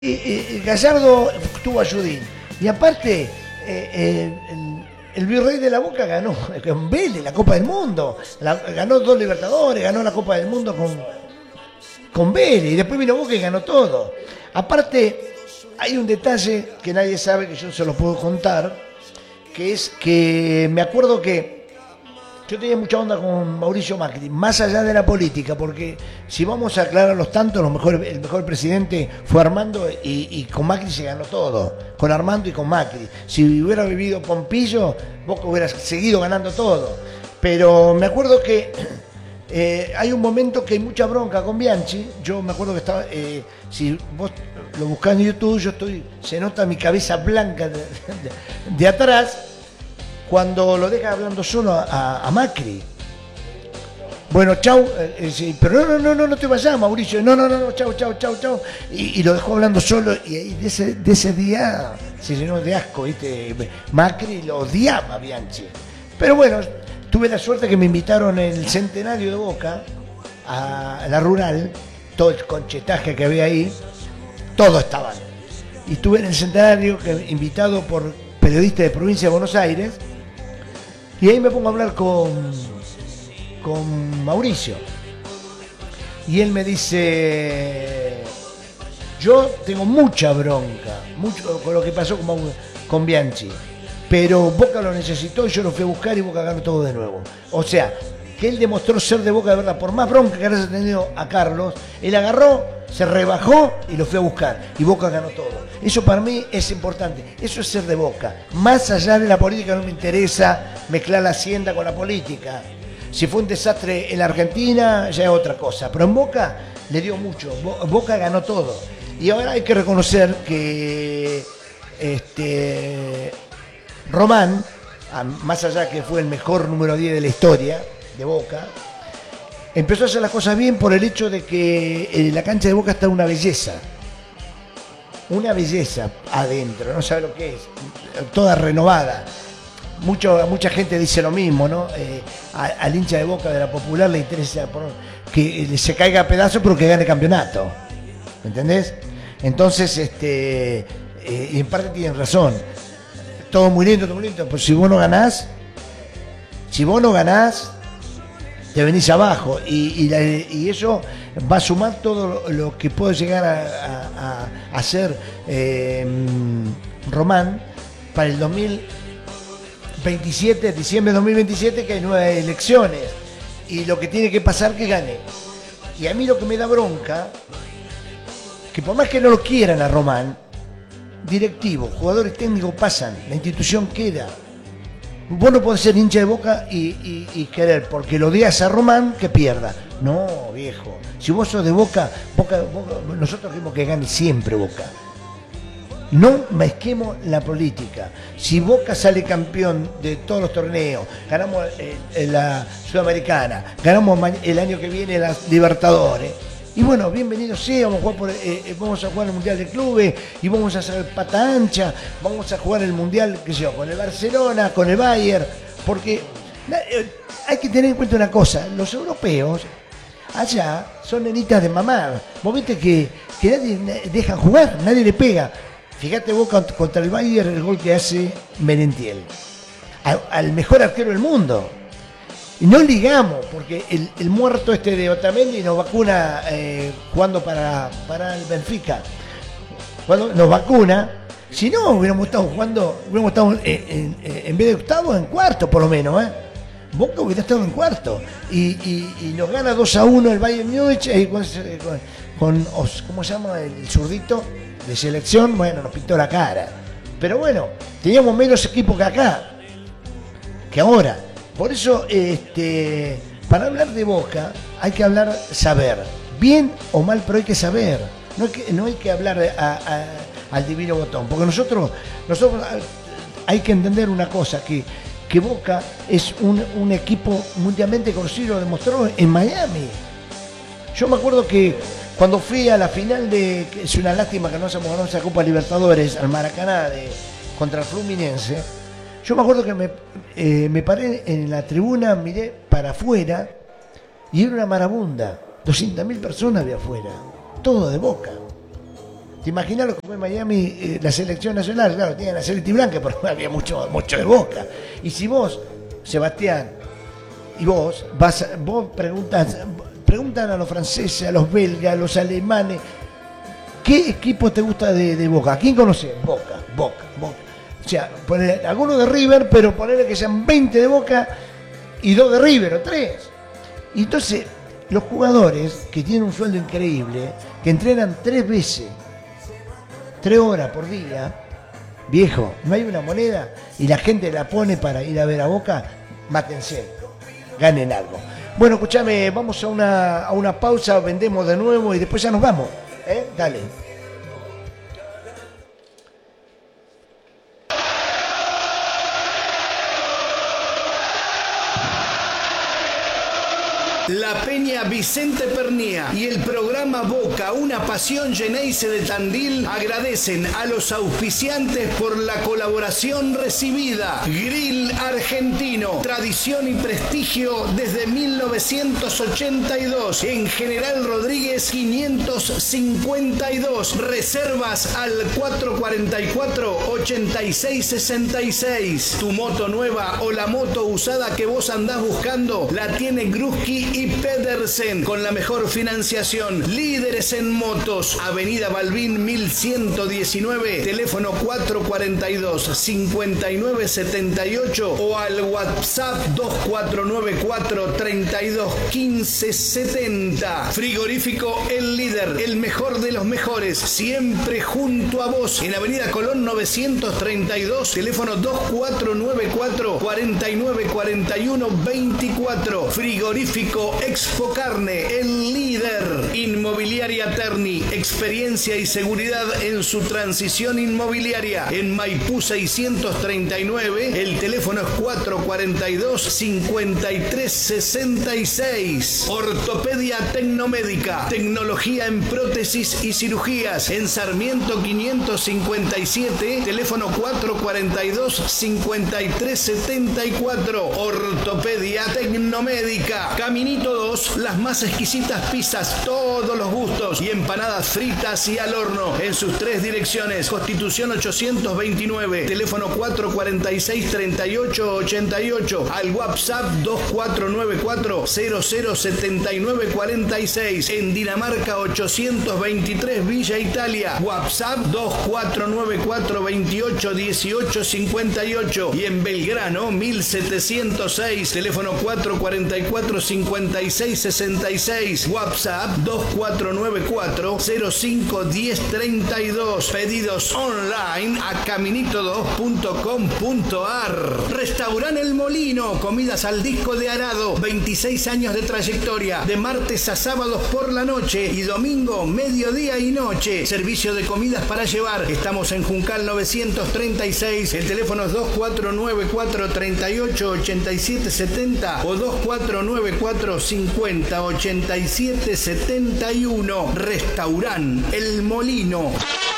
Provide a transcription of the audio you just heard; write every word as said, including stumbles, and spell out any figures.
eh, Gallardo tuvo a Judín. Y aparte, eh, eh, el, el virrey de la Boca ganó con Vélez la Copa del Mundo. La, ganó dos Libertadores, ganó la Copa del Mundo con, con Vélez. Y después vino Boca y ganó todo. Aparte, hay un detalle que nadie sabe, que yo se lo puedo contar, que es que me acuerdo que yo tenía mucha onda con Mauricio Macri, más allá de la política, porque si vamos a aclarar los tantos, los mejores, el mejor presidente fue Armando y, y con Macri se ganó todo, con Armando y con Macri. Si hubiera vivido Pompillo, Boca hubiera seguido ganando todo. Pero me acuerdo que eh, hay un momento que hay mucha bronca con Bianchi. Yo me acuerdo que estaba, eh, si vos lo buscás en YouTube, yo estoy, se nota mi cabeza blanca de, de, de atrás, cuando lo deja hablando solo a, a, a Macri. Bueno, chau, eh, eh, pero no, no, no, no, no te vayas, Mauricio, no, no, no, no, chau, chau, chau, chau. Y, y lo dejó hablando solo, y ahí de ese, de ese día se llenó de asco, ¿viste? Macri lo odiaba a Bianchi. Pero bueno, tuve la suerte que me invitaron en el centenario de Boca, a la rural, todo el conchetaje que había ahí, todos estaban. Y estuve en el centenario, que, invitado por periodistas de provincia de Buenos Aires. Y ahí me pongo a hablar con, con Mauricio. Y él me dice, yo tengo mucha bronca, mucho con lo que pasó con, con Bianchi, pero Boca lo necesitó y yo lo fui a buscar y Boca ganó todo de nuevo. O sea, que él demostró ser de Boca de verdad. Por más bronca que haya tenido a Carlos, él agarró, se rebajó y lo fue a buscar. Y Boca ganó todo. Eso para mí es importante. Eso es ser de Boca. Más allá de la política, no me interesa mezclar la hacienda con la política. Si fue un desastre en la Argentina, ya es otra cosa. Pero en Boca le dio mucho. Boca ganó todo. Y ahora hay que reconocer que este, Román, más allá que fue el mejor número diez de la historia de Boca, empezó a hacer las cosas bien por el hecho de que en la cancha de Boca está una belleza. Una belleza adentro, no sabe lo que es, toda renovada. Mucho, mucha gente dice lo mismo, ¿no? Eh, a, al hincha de Boca de la Popular le interesa por, que se caiga a pedazos, pero que gane campeonato. ¿Entendés? Entonces, este, eh, y en parte tienen razón. Todo muy lindo, todo muy lindo, pero si vos no ganás, si vos no ganás, te venís abajo, y, y, la, y eso va a sumar todo lo, lo que puede llegar a, a, a hacer eh, Román para el dos mil veintisiete, diciembre de dos mil veintisiete, que hay nuevas elecciones, y lo que tiene que pasar que gane. Y a mí lo que me da bronca, que por más que no lo quieran a Román, directivos, jugadores técnicos pasan, la institución queda. Vos no podés ser hincha de Boca y, y, y querer, porque lo odias a Román, que pierda. No, viejo. Si vos sos de Boca, Boca, Boca nosotros queremos que gane siempre Boca. No mezquemos la política. Si Boca sale campeón de todos los torneos, ganamos eh, la Sudamericana, ganamos el año que viene las Libertadores, y bueno, bienvenido sea, vamos a jugar, por, eh, vamos a jugar el Mundial de Clubes y vamos a hacer pata ancha, vamos a jugar el Mundial, qué sé yo, con el Barcelona, con el Bayern, porque eh, hay que tener en cuenta una cosa, los europeos allá son nenitas de mamar. Vos viste que, que nadie deja jugar, nadie le pega. Fíjate vos contra el Bayern el gol que hace Merentiel, al, al mejor arquero del mundo. Y no ligamos, porque el, el muerto este de Otamendi nos vacuna eh, jugando para, para el Benfica. Cuando nos vacuna, si no hubiéramos estado jugando, hubiéramos estado en, en, en vez de octavo, en cuarto por lo menos, ¿eh? Boca hubiera estado en cuarto. Y, y, y nos gana dos a uno el Bayern Múnich eh, con, con, ¿cómo se llama? El zurdito de selección. Bueno, nos pintó la cara. Pero bueno, teníamos menos equipo que acá, que ahora. Por eso, este, para hablar de Boca, hay que hablar, saber. Bien o mal, pero hay que saber. No hay que, no hay que hablar a, a, al divino botón. Porque nosotros, nosotros hay que entender una cosa, que, que Boca es un, un equipo mundialmente conocido, lo demostró en Miami. Yo me acuerdo que cuando fui a la final de, que es una lástima que no se ganado esa Copa Libertadores, al Maracaná de, contra el Fluminense, yo me acuerdo que me, eh, me paré en la tribuna, miré para afuera y era una marabunda. doscientas mil personas había afuera, todo de Boca. ¿Te imaginas lo que fue en Miami eh, la selección nacional? Claro, tenían la celeste y blanca, pero había mucho, mucho de Boca. Y si vos, Sebastián, y vos, vas, vos preguntas, preguntan a los franceses, a los belgas, a los alemanes, ¿qué equipo te gusta de, de Boca? ¿A quién conocés? Boca, Boca, Boca. O sea, poner algunos de River, pero ponerle que sean veinte de Boca y dos de River o tres. Y entonces, los jugadores que tienen un sueldo increíble, que entrenan tres veces, tres horas por día, viejo, no hay una moneda y la gente la pone para ir a ver a Boca, mátense, ganen algo. Bueno, escúchame, vamos a una, a una pausa, vendemos de nuevo y después ya nos vamos. ¿Eh? Dale. La Peña Vicente Pernía y el programa Boca, una pasión Geneise de Tandil, agradecen a los auspiciantes por la colaboración recibida. Grill Argentino, tradición y prestigio desde mil novecientos ochenta y dos. En General Rodríguez quinientos cincuenta y dos. Reservas al cuatro cuatro cuatro, ocho seis seis seis. Tu moto nueva o la moto usada que vos andás buscando la tiene Gruski y Pedersen con la mejor financiación. Líderes en motos. Avenida Balbín mil ciento diecinueve, teléfono cuatro cuatro dos, cinco nueve siete ocho o al WhatsApp dos cuatro nueve cuatro, treinta y dos, quince setenta. Frigorífico El Líder, el mejor de los mejores, siempre junto a vos. En Avenida Colón novecientos treinta y dos, teléfono dos cuatro nueve cuatro, cuatro nueve cuatro uno, veinticuatro. Frigorífico Expo Carne, El Líder. Inmobiliaria Terni, experiencia y seguridad en su transición inmobiliaria. En Maipú seiscientos treinta y nueve, el teléfono es cuatro cuatro dos, cinco tres seis seis. Ortopedia Tecnomédica, tecnología en prótesis y cirugías. En Sarmiento quinientos cincuenta y siete, teléfono cuatro cuatro dos, cinco tres siete cuatro. Ortopedia Tecnomédica. Caminito dos, las más exquisitas pizzas, todos los gustos y empanadas fritas y al horno en sus tres direcciones. Constitución ochocientos veintinueve, teléfono cuatro cuatro seis, treinta y ocho ochenta y ocho. Al WhatsApp dos cuatro nueve cuatro, cero cero siete nueve cuatro seis. En Dinamarca ochocientos veintitrés, Villa Italia. WhatsApp dos cuatro nueve cuatro, veintiocho dieciocho cincuenta y ocho. Y en Belgrano mil setecientos seis, teléfono cuatro cuatro cuatro, cincuenta y seis sesenta y seis. WhatsApp dos cuatro nueve cuatro, cero cinco diez treinta y dos. Pedidos online a caminito dos punto com punto ar. Restaurant El Molino, comidas al disco de Arado, veintiséis años de trayectoria, de martes a sábados por la noche y domingo mediodía y noche. Servicio de comidas para llevar. Estamos en Juncal novecientos treinta y seis. El teléfono es dos cuatro nueve cuatro, treinta y ocho ochenta y siete setenta o dos cuatro nueve cuatro, cincuenta ochenta y siete setenta y uno. Restaurant El Molino.